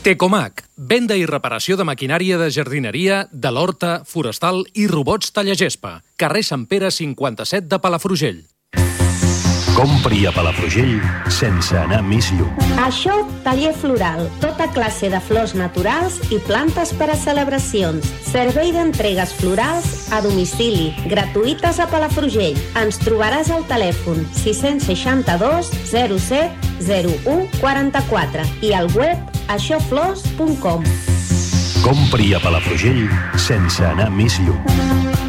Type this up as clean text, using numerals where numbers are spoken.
Tecomac, venda i reparació de maquinària de jardineria, de l'horta, forestal i robots tallagespa. Carrer Sant Pere 57 de Palafrugell. Compri a Palafrugell sense anar més lluny. Això, taller floral, tota classe de flors naturals i plantes per a celebracions. Servei d'entregues florals a domicili, gratuïtes a Palafrugell. Ens trobaràs al telèfon 662 07 01 44 i al web aixoflors.com. Compri a Palafrugell sense anar més lluny.